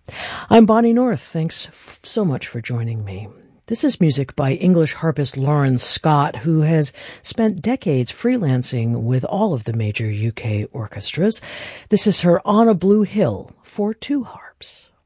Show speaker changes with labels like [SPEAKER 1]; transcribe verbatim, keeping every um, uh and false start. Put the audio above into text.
[SPEAKER 1] I'm Bonnie North. Thanks f- so much for joining me. This is music by English harpist Lauren Scott, who has spent decades freelancing with all of the major U K orchestras. This is her On a Blue Hill for two harps.